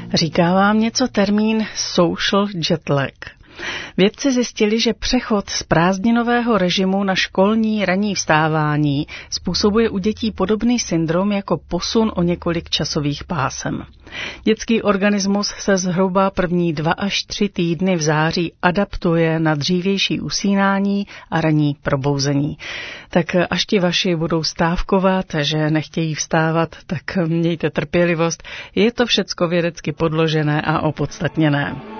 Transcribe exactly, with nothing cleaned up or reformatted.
Říká vám něco termín social jet lag. Vědci zjistili, že přechod z prázdninového režimu na školní ranní vstávání způsobuje u dětí podobný syndrom jako posun o několik časových pásem. Dětský organismus se zhruba první dva až tři týdny v září adaptuje na dřívější usínání a ranní probouzení. Tak až ti vaši budou stávkovat, že nechtějí vstávat, tak mějte trpělivost. Je to všecko vědecky podložené a opodstatněné.